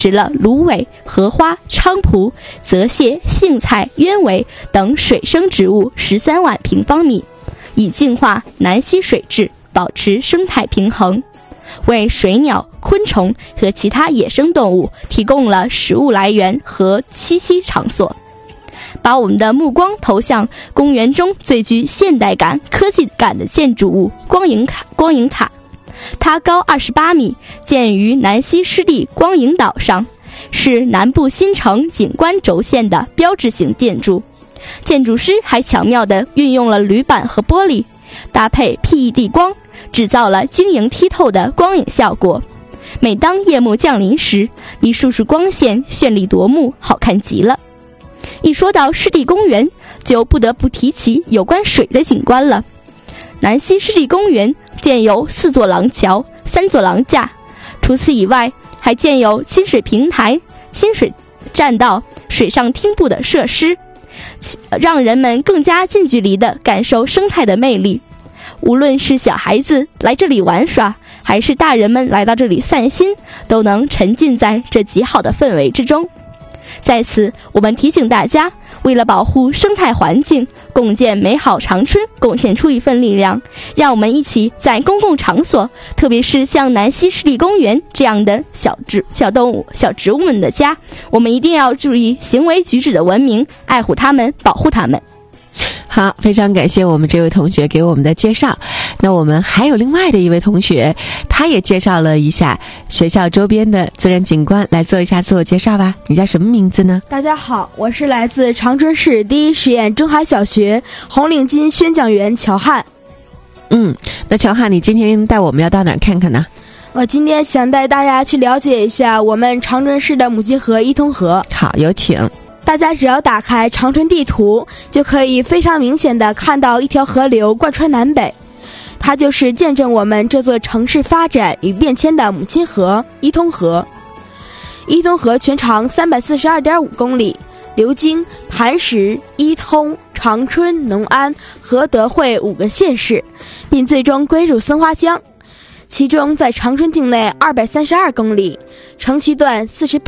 植了芦苇、荷花、菖蒲、泽泻、杏菜、鸢尾等水生植物13万平方米，以净化南溪水质，保持生态平衡，为水鸟、昆虫和其他野生动物提供了食物来源和栖息场所。把我们的目光投向公园中最具现代感、科技感的建筑物光影塔，它高28米，建于南溪湿地光影岛上，是南部新城景观轴线的标志性建筑。建筑师还巧妙地运用了铝板和玻璃，搭配 PED 光，制造了晶莹剔透的光影效果。每当夜幕降临时，一束束光线绚丽夺目，好看极了。一说到湿地公园，就不得不提起有关水的景观了。南溪湿地公园建有4座廊桥、3座廊架，除此以外，还建有亲水平台、亲水栈道、水上汀步的设施，让人们更加近距离地感受生态的魅力。无论是小孩子来这里玩耍，还是大人们来到这里散心，都能沉浸在这极好的氛围之中。在此，我们提醒大家，为了保护生态环境，共建美好长春，贡献出一份力量。让我们一起在公共场所，特别是像南溪湿地公园这样的小动物、小植物们的家，我们一定要注意行为举止的文明，爱护它们，保护它们。 好，非常感谢我们这位同学给我们的介绍。那我们还有另外的一位同学，他也介绍了一下学校周边的自然景观，来做一下自我介绍吧。你叫什么名字呢？ 大家好，我是来自长春市第一实验征海小学红领巾宣讲员乔汉。 那乔汉，你今天带我们要到哪儿看看呢？ 我今天想带大家去了解一下我们长春市的母亲河伊通河。 好，有请。 大家只要打开长春地图，就可以非常明显地看到一条河流贯穿南北，它就是见证我们这座城市发展与变迁的母亲河伊通河。伊通河全长342.5公里，流经磐石、伊通、长春、农安和德惠5个县市，并最终归入松花江。其中在长春境内232公里，城区段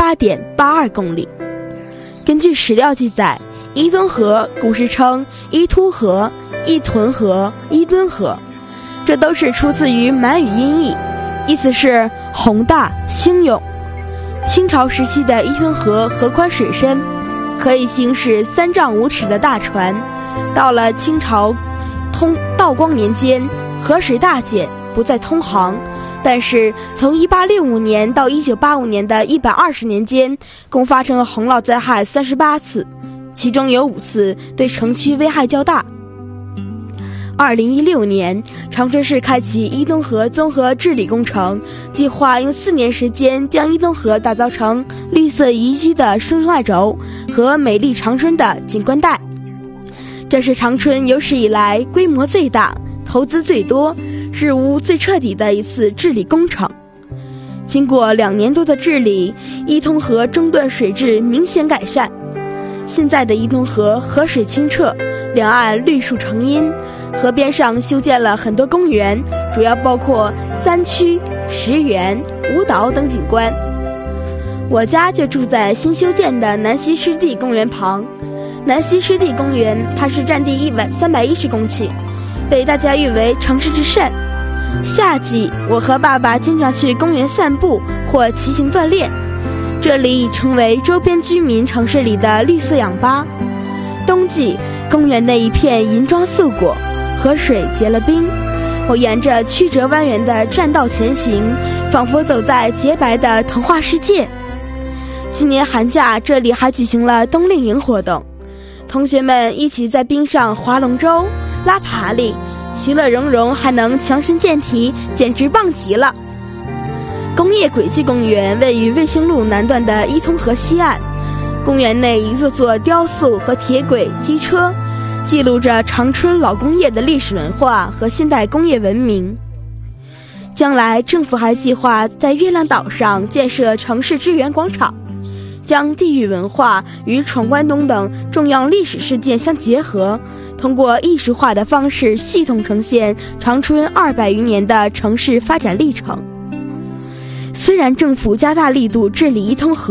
48.82公里。根据史料记载，伊通河古时称伊突河、伊屯河、伊墩河，这都是出自于满语音译，意思是宏大兴勇。清朝时期的伊通河河宽水深，可以行驶3丈5尺的大船。到了清朝道光年间，河水大减，不再通航。但是从1865年到1985年的120年间，共发生了洪涝灾害38次，其中有5次对城区危害较大。2016年，长春市开启伊通河综合治理工程，计划用4年时间将伊通河打造成绿色宜居的生态轴和美丽长春的景观带。这是长春有史以来规模最大、投资最多、事务最彻底的一次治理工程。经过2年多的治理，伊通河中段水质明显改善。现在的伊通河河水清澈，两岸绿树成荫，河边上修建了很多公园，主要包括3区、10园、舞蹈等景观。我家就住在新修建的南溪湿地公园旁。南溪湿地公园，它是占地310公顷，被大家誉为城市之肾。夏季，我和爸爸经常去公园散步或骑行锻炼，这里已成为周边居民城市里的绿色氧吧。冬季，公园内一片银装素裹，河水结了冰，我沿着曲折蜿蜒的栈道前行，仿佛走在洁白的童话世界。今年寒假，这里还举行了冬令营活动，同学们一起在冰上划龙舟、拉爬犁，其乐融融，还能强身健体，简直棒极了。工业轨迹公园位于卫星路南段的伊通河西岸，公园内一座座雕塑和铁轨、机车，记录着长春老工业的历史文化和现代工业文明。将来政府还计划在月亮岛上建设城市支援广场，将地域文化与闯关东等重要历史事件相结合，通过艺术化的方式系统呈现长春200余年的城市发展历程。虽然政府加大力度治理伊通河，